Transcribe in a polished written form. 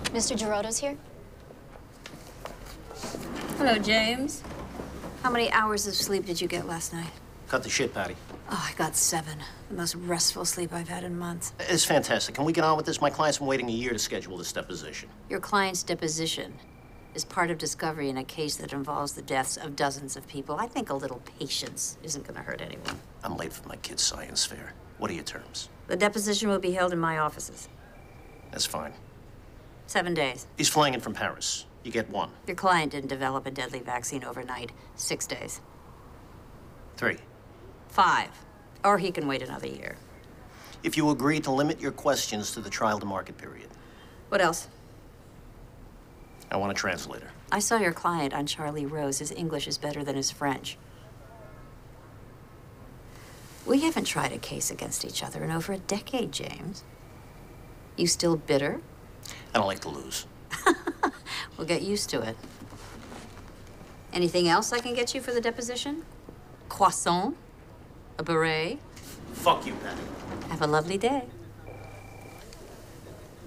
Mr. Giroto's here? Hello, James. How many hours of sleep did you get last night? Cut the shit, Patty. Oh, I got 7. The most restful sleep I've had in months. It's fantastic. Can we get on with this? My client's been waiting a year to schedule this deposition. Your client's deposition is part of discovery in a case that involves the deaths of dozens of people. I think a little patience isn't going to hurt anyone. I'm late for my kid's science fair. What are your terms? The deposition will be held in my offices. That's fine. 7 days. He's flying in from Paris. You get 1. Your client didn't develop a deadly vaccine overnight. 6 days. 3. 5. Or he can wait another year. If you agree to limit your questions to the trial to market period. What else? I want a translator. I saw your client on Charlie Rose. His English is better than his French. We haven't tried a case against each other in over a decade, James. You still bitter? I don't like to lose. We'll get used to it. Anything else I can get you for the deposition? Croissant? A beret? Fuck you, Patty. Have a lovely day.